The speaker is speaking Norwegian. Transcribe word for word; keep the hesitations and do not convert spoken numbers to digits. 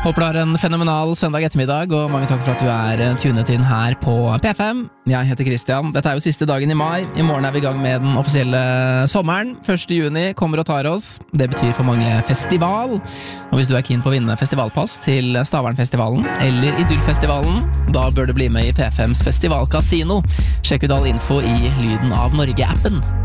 Håper du har en fenomenal søndag ettermiddag, og mange takk for at du er tunet inn her på P fem. Jeg heter Christian. Dette er jo siste dagen i mai. I morgen er vi i gang med den offisielle sommeren. første juni kommer og tar oss. Det betyr for mange festival. Og hvis du er keen på å vinne festivalpass til Stavernfestivalen eller Idyllfestivalen, da bør du bli med i P fems festivalkasino. Sjekk ut all info i Lyden av Norge-appen.